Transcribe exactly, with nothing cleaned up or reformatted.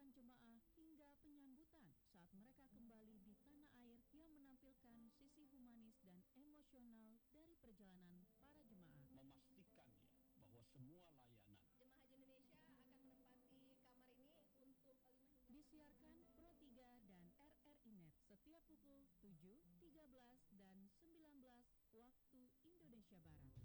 kedatangan jemaah hingga penyambutan saat mereka kembali di tanah air yang menampilkan sisi humanis dan emosional dari perjalanan para jemaah. Memastikan ya bahwa semua layanan Jemaah Haji Indonesia akan menempati kamar ini untuk lima hingga Disiarkan Pro tiga dan R R I Net setiap pukul tujuh, tiga belas, dan sembilan belas waktu Indonesia Barat.